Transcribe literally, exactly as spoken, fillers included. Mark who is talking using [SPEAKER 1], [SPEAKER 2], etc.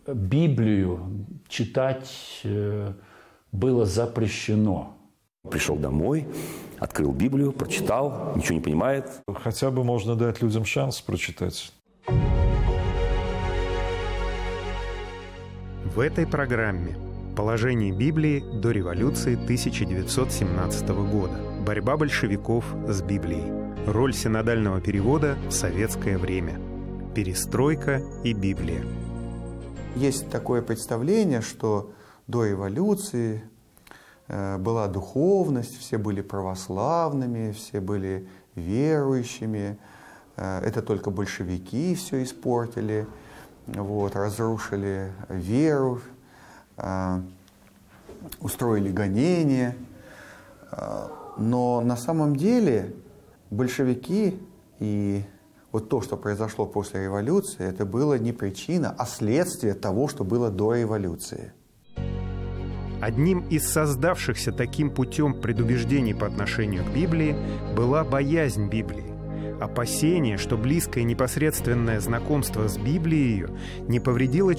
[SPEAKER 1] Библию читать было запрещено.
[SPEAKER 2] Пришел домой, открыл Библию, прочитал, ничего не понимает.
[SPEAKER 3] Хотя бы можно дать людям шанс прочитать.
[SPEAKER 4] В этой программе положение Библии до революции тысяча девятьсот семнадцатого года. Борьба большевиков с Библией. Роль синодального перевода в советское время. Перестройка и Библия.
[SPEAKER 5] Есть такое представление, что до революции была духовность, все были православными, все были верующими. Это только большевики все испортили, вот, разрушили веру, устроили гонения. Но на самом деле большевики и вот то, что произошло после революции, это было не причина, а следствие того, что было до революции.
[SPEAKER 4] Одним из создавшихся таким путем предубеждений по отношению к Библии была боязнь Библии. Опасение, что близкое непосредственное знакомство с Библией не повредило